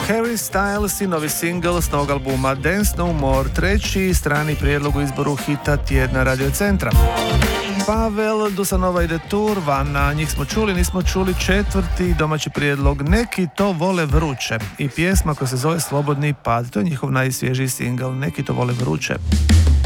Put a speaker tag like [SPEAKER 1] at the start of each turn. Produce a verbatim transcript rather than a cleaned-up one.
[SPEAKER 1] Harry Styles i novi single s novog albuma Dance No More, treći strani prijedlog u izboru hita tjedna Radio Centra. Pavel Dusanova ide tur, Vana, njih smo čuli, nismo čuli, četvrti domaći prijedlog Neki to vole vruće i pjesma koja se zove Slobodni pad, to je njihov najsvježiji single Neki to vole vruće.